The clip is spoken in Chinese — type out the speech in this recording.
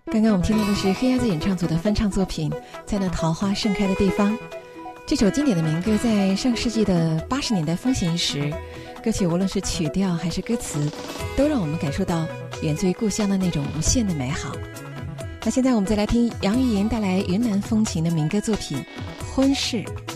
刚刚我们听到的是黑鸭子演唱组的翻唱作品《在那桃花盛开的地方》。这首经典的民歌在上世纪的80年代风行一时，歌曲无论是曲调还是歌词，都让我们感受到源自于故乡的那种无限的美好。那现在我们再来听杨钰莹带来云南风情的民歌作品《婚事》。